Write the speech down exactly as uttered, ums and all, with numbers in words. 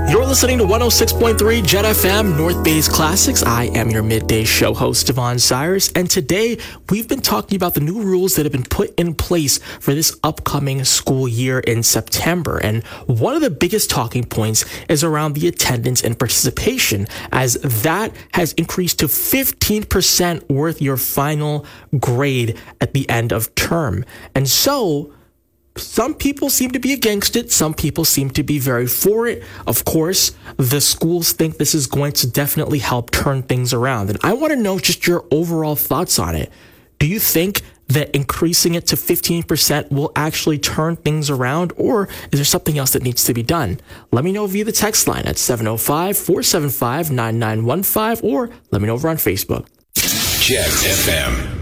You're listening to one oh six point three Jet F M, North Bay's Classics. I am your midday show host, Devon Cyrus, and today we've been talking about the new rules that have been put in place for this upcoming school year in September. And one of the biggest talking points is around the attendance and participation, as that has increased to fifteen percent worth your final grade at the end of term. And so some people seem to be against it. Some people seem to be very for it. Of course, the schools think this is going to definitely help turn things around. And I want to know just your overall thoughts on it. Do you think that increasing it to fifteen percent will actually turn things around, or is there something else that needs to be done? Let me know via the text line at seven oh five, four seven five, nine nine one five, or let me know over on Facebook. Jet F M.